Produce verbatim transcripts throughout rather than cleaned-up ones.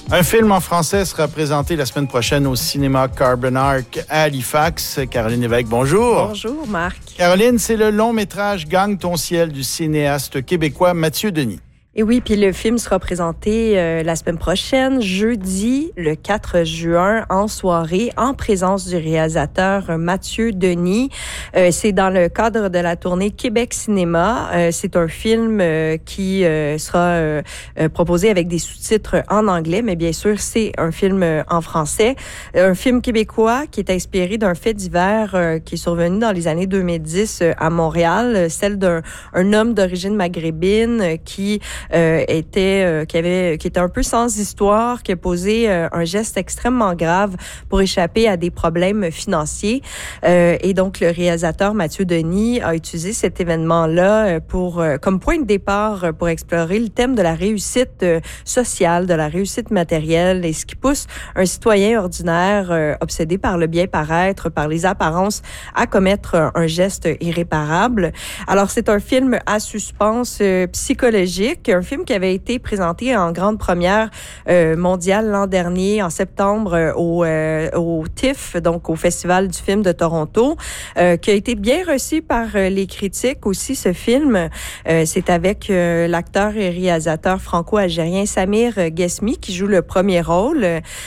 Un film en français sera présenté la semaine prochaine au cinéma Carbon Arc à Halifax. Caroline Lévesque, bonjour. Bonjour, Marc. Caroline, c'est le long-métrage Gagne ton ciel du cinéaste québécois Mathieu Denis. Et oui, puis le film sera présenté euh, la semaine prochaine, jeudi, le quatre juin, en soirée, en présence du réalisateur Mathieu Denis. Euh, c'est dans le cadre de la tournée Québec Cinéma. Euh, c'est un film euh, qui euh, sera euh, euh, proposé avec des sous-titres en anglais, mais bien sûr, c'est un film euh, en français. Un film québécois qui est inspiré d'un fait divers euh, qui est survenu dans les années deux mille dix euh, à Montréal, celle d'un un homme d'origine maghrébine euh, qui Euh, était euh, qui avait qui était un peu sans histoire, qui a posé euh, un geste extrêmement grave pour échapper à des problèmes financiers. Euh, et donc le réalisateur Mathieu Denis a utilisé cet événement-là pour euh, comme point de départ pour explorer le thème de la réussite euh, sociale, de la réussite matérielle et ce qui pousse un citoyen ordinaire euh, obsédé par le bien paraître, par les apparences, à commettre un, un geste irréparable. Alors c'est un film à suspense euh, psychologique, un film qui avait été présenté en grande première euh, mondiale l'an dernier, en septembre, euh, au, euh, au T I F, donc au Festival du film de Toronto, euh, qui a été bien reçu par euh, les critiques aussi, ce film. Euh, c'est avec euh, l'acteur et réalisateur franco-algérien Samir Ghesmi qui joue le premier rôle.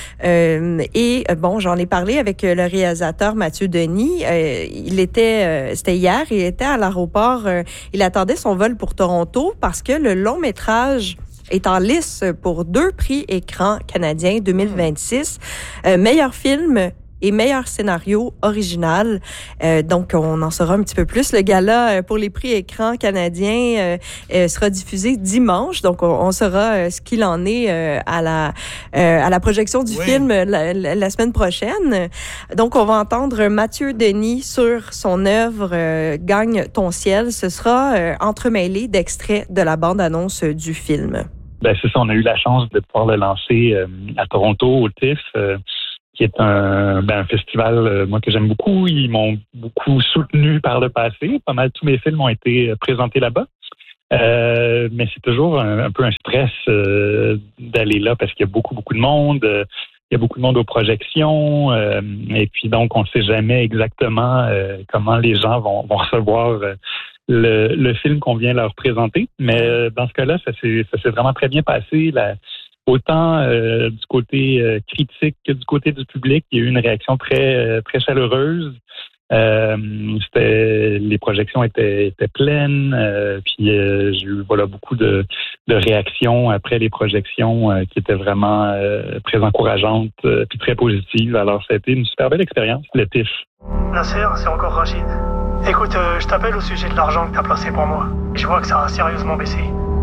Euh, et bon, j'en ai parlé avec le réalisateur Mathieu Denis. Euh, il était, euh, c'était hier, il était à l'aéroport, euh, il attendait son vol pour Toronto parce que le long métrage est en lice pour deux prix écran canadiens deux mille vingt-six. Euh, meilleur film et meilleur scénario original. Euh, donc, on en saura un petit peu plus. Le gala pour les prix écran canadiens euh, euh, sera diffusé dimanche. Donc, on, on saura euh, ce qu'il en est euh, à la euh, à la projection du oui. film la, la, la semaine prochaine. Donc, on va entendre Mathieu Denis sur son œuvre euh, Gagne ton ciel. Ce sera euh, entremêlé d'extraits de la bande-annonce euh, du film. Ben c'est ça. On a eu la chance de pouvoir le lancer euh, à Toronto, au T I F. Euh, qui est un, ben, un festival, euh, moi, que j'aime beaucoup. Ils m'ont beaucoup soutenu par le passé. Pas mal tous mes films ont été présentés là-bas. Euh, mais c'est toujours un, un peu un stress euh, d'aller là parce qu'il y a beaucoup, beaucoup de monde. Euh, il y a beaucoup de monde aux projections. Euh, et puis, donc, on ne sait jamais exactement euh, comment les gens vont, vont recevoir euh, le, le film qu'on vient leur présenter. Mais euh, dans ce cas-là, ça s'est, ça s'est vraiment très bien passé. La, Autant euh, du côté euh, critique que du côté du public, il y a eu une réaction très euh, très chaleureuse. Euh, c'était les projections étaient, étaient pleines, euh, puis euh, j'ai eu voilà beaucoup de, de réactions après les projections euh, qui étaient vraiment euh, très encourageantes euh, puis très positives. Alors ça a été une super belle expérience, le T I F. Nasser, c'est encore Rachid. Écoute, euh, je t'appelle au sujet de l'argent que t'as placé pour moi. Je vois que ça a sérieusement baissé.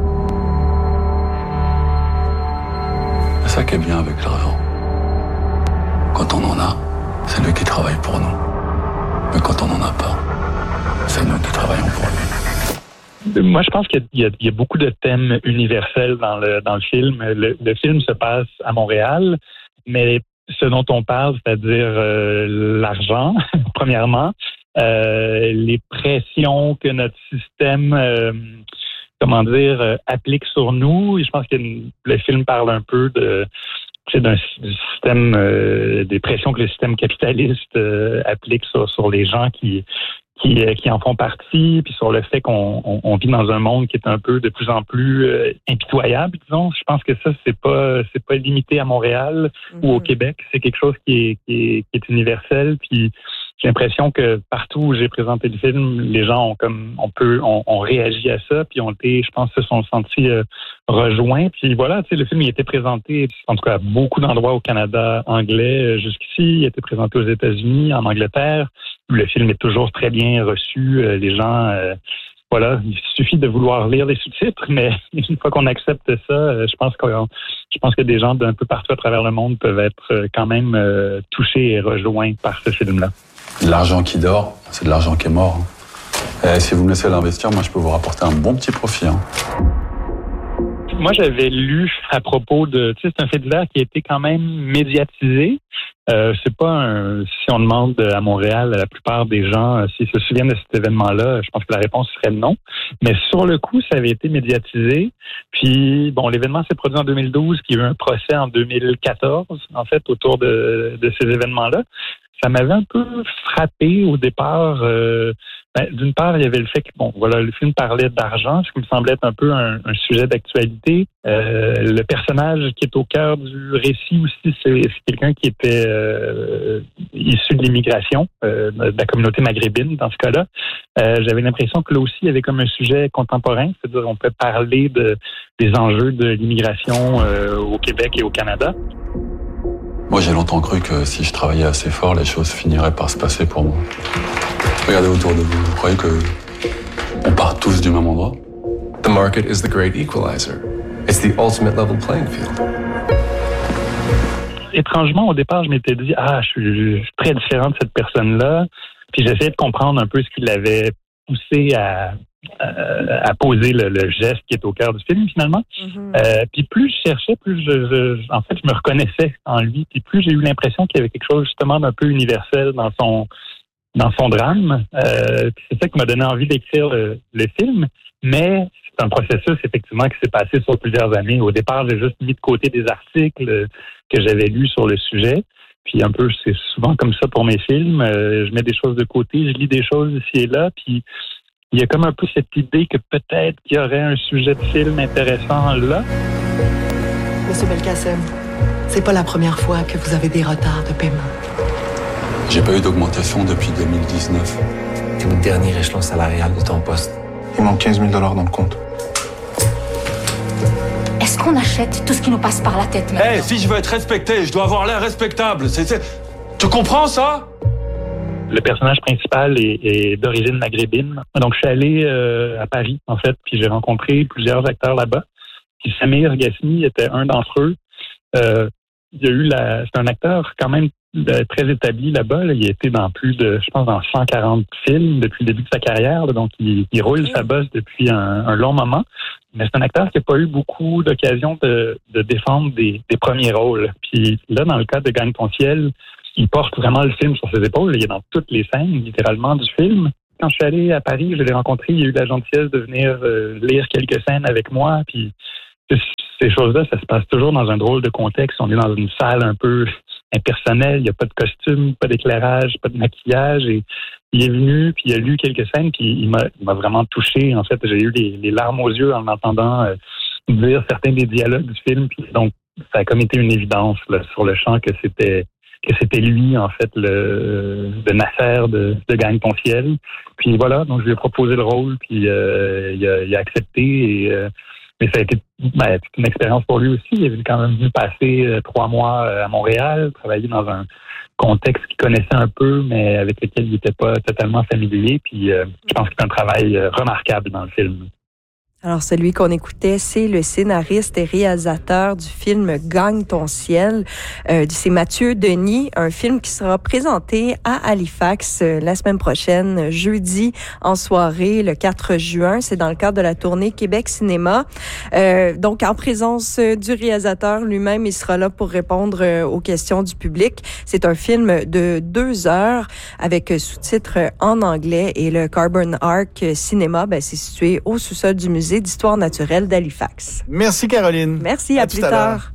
C'est ça qui est bien avec l'argent. Quand on en a, c'est lui qui travaille pour nous. Mais quand on n'en a pas, c'est nous qui travaillons pour lui. Moi, je pense qu'il y a, il y a beaucoup de thèmes universels dans le, dans le film. Le, le film se passe à Montréal, mais ce dont on parle, c'est-à-dire euh, l'argent, premièrement, euh, les pressions que notre système... Euh, comment dire, euh, applique sur nous. Et je pense que le film parle un peu de, d'un du système, euh, des pressions que le système capitaliste euh, applique sur, sur les gens qui, qui, euh, qui en font partie, puis sur le fait qu'on on, on vit dans un monde qui est un peu de plus en plus euh, impitoyable, disons. Je pense que ça, c'est pas c'est pas limité à Montréal mm-hmm. ou au Québec. C'est quelque chose qui est, qui est, qui est universel, puis j'ai l'impression que partout où j'ai présenté le film, les gens ont comme on peut on, on réagi à ça, puis ont été, je pense, se sont sentis euh, rejoints. Puis voilà, tu sais, le film il a été présenté, en tout cas à beaucoup d'endroits au Canada anglais euh, jusqu'ici. Il a été présenté aux États-Unis, en Angleterre. Le film est toujours très bien reçu. Euh, les gens, euh, voilà, il suffit de vouloir lire les sous-titres, mais une fois qu'on accepte ça, euh, je pense que je pense que des gens d'un peu partout à travers le monde peuvent être euh, quand même euh, touchés et rejoints par ce film-là. L'argent qui dort, c'est de l'argent qui est mort. Et si vous me laissez l'investir, moi, je peux vous rapporter un bon petit profit. Hein. Moi, j'avais lu à propos de, tu sais, c'est un fait divers qui a été quand même médiatisé. Euh, c'est pas un, si on demande à Montréal, à la plupart des gens, euh, s'ils se souviennent de cet événement-là, je pense que la réponse serait non. Mais sur le coup, ça avait été médiatisé. Puis, bon, l'événement s'est produit en deux mille douze, qu'il y a eu un procès en deux mille quatorze, en fait, autour de, de ces événements-là. Ça m'avait un peu frappé au départ. Euh, ben, d'une part, il y avait le fait que, bon, voilà, le film parlait d'argent, ce qui me semblait être un peu un, un sujet d'actualité. Euh, le personnage qui est au cœur du récit aussi, c'est, c'est quelqu'un qui était euh, issu de l'immigration, euh, de la communauté maghrébine, dans ce cas-là. Euh, j'avais l'impression que là aussi, il y avait comme un sujet contemporain, c'est-à-dire on peut parler de, des enjeux de l'immigration euh, au Québec et au Canada. Moi, j'ai longtemps cru que si je travaillais assez fort, les choses finiraient par se passer pour moi. Regardez autour de vous. Vous croyez que on part tous du même endroit? The market is the great equalizer. It's the ultimate level playing field. Étrangement, au départ, je m'étais dit, ah, je suis, je suis très différent de cette personne-là. Puis j'essayais de comprendre un peu ce qui l'avait poussé à, à, à poser le, le geste qui est au cœur du film, finalement. Mm-hmm. Euh, puis plus je cherchais, plus je, je, en fait, je me reconnaissais en lui. Puis plus j'ai eu l'impression qu'il y avait quelque chose, justement, d'un peu universel dans son, dans son drame. Euh, puis c'est ça qui m'a donné envie d'écrire le, le film. Mais c'est un processus, effectivement, qui s'est passé sur plusieurs années. Au départ, j'ai juste mis de côté des articles que j'avais lus sur le sujet. Puis un peu, c'est souvent comme ça pour mes films. Euh, je mets des choses de côté, je lis des choses ici et là. Puis il y a comme un peu cette idée que peut-être qu'il y aurait un sujet de film intéressant là. Monsieur Belkacem, c'est pas la première fois que vous avez des retards de paiement. J'ai pas eu d'augmentation depuis deux mille dix-neuf. T'es au dernier échelon salarial de ton poste. Il manque quinze mille dollars dans le compte. Est-ce qu'on achète tout ce qui nous passe par la tête maintenant? Eh, hey, si je veux être respecté, je dois avoir l'air respectable. C'est, c'est... Tu comprends ça? Le personnage principal est, est d'origine maghrébine. Donc, je suis allé euh, à Paris, en fait, puis j'ai rencontré plusieurs acteurs là-bas. Puis Samir Ghasmi était un d'entre eux. Euh, il y a eu la... C'est un acteur quand même très établi là-bas. Là. Il a été dans plus de, je pense, dans cent quarante films depuis le début de sa carrière. Là. Donc, il, il roule sa bosse depuis un, un long moment. Mais c'est un acteur qui n'a pas eu beaucoup d'occasions de, de défendre des, des premiers rôles. Puis là, dans le cas de Gagne ton ciel, il porte vraiment le film sur ses épaules. Il est dans toutes les scènes, littéralement, du film. Quand je suis allé à Paris, je l'ai rencontré. Il a eu la gentillesse de venir euh, lire quelques scènes avec moi. Puis ces choses-là, ça se passe toujours dans un drôle de contexte. On est dans une salle un peu impersonnelle. Il n'y a pas de costume, pas d'éclairage, pas de maquillage. Et il est venu, puis il a lu quelques scènes, puis il m'a, il m'a vraiment touché. En fait, j'ai eu les, les larmes aux yeux en entendant euh, dire certains des dialogues du film. Puis donc, ça a comme été une évidence là, sur le champ que c'était que c'était lui, en fait, le, le Nasser de, de Gagne ton ciel. Puis voilà, donc je lui ai proposé le rôle, puis euh, il, a, il a accepté. Et, euh, mais ça a été ben, une expérience pour lui aussi. Il est quand même venu passer euh, trois mois à Montréal, travailler dans un contexte qu'il connaissait un peu, mais avec lequel il n'était pas totalement familier. Puis euh, je pense que c'est un travail euh, remarquable dans le film. Alors, celui qu'on écoutait, c'est le scénariste et réalisateur du film Gagne ton ciel. Euh, c'est Mathieu Denis, un film qui sera présenté à Halifax euh, la semaine prochaine, jeudi en soirée, le quatre juin. C'est dans le cadre de la tournée Québec Cinéma. Euh, donc, en présence du réalisateur lui-même, il sera là pour répondre euh, aux questions du public. C'est un film de deux heures avec sous-titres en anglais et le Carbon Arc Cinéma, ben, c'est situé au sous-sol du musée d'histoire naturelle d'Halifax. Merci, Caroline. Merci, à, à plus tard.